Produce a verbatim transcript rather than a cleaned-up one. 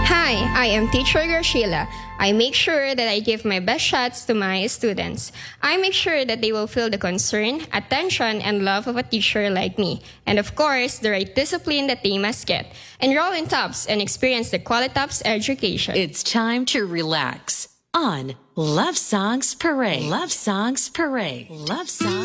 Hi, I am Teacher Graciela. I make sure that I give my best shots to my students. I make sure that they will feel the concern, attention, and love of a teacher like me. And of course, the right discipline that they must get. Enroll in TOPS and experience the Qualitops education. It's time to relax on Love Songs Parade. Love Songs Parade. Love Songs